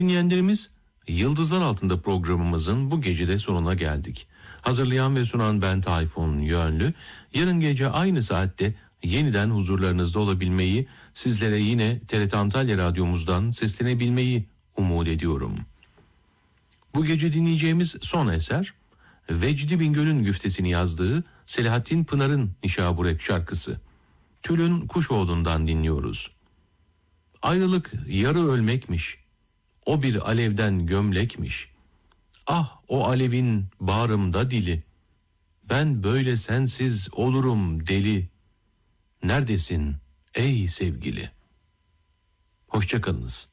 Dinleyenlerimiz, Yıldızlar Altında programımızın bu gecede sonuna geldik. Hazırlayan ve sunan ben Tayfun Yönlü. Yarın gece aynı saatte yeniden huzurlarınızda olabilmeyi, sizlere yine TRT Antalya Radyomuzdan seslenebilmeyi umut ediyorum. Bu gece dinleyeceğimiz son eser, Vecdi Bingöl'ün güftesini yazdığı Selahattin Pınar'ın Nişaburek şarkısı. Tülün Kuşoğlu'ndan dinliyoruz. Ayrılık yarı ölmekmiş, o bir alevden gömlekmiş. Ah o alevin bağrımda dili, ben böyle sensiz olurum deli. Neredesin ey sevgili? Hoşça kalınız.